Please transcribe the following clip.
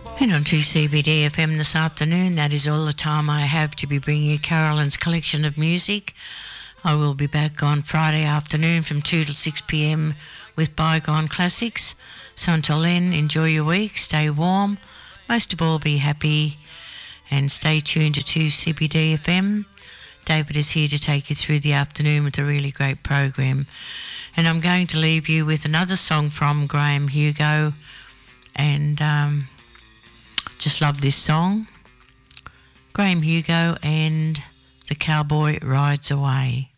And on 2CBD FM this afternoon, that is all the time I have to be bringing you Carolyn's collection of music. I will be back on Friday afternoon from 2 till 6 p.m. with Bygone Classics. So until then, enjoy your week, stay warm, most of all be happy, and stay tuned to 2CBD FM. David is here to take you through the afternoon with a really great program. And I'm going to leave you with another song from Graham Hugo, and just love this song. Graham Hugo and The Cowboy Rides Away.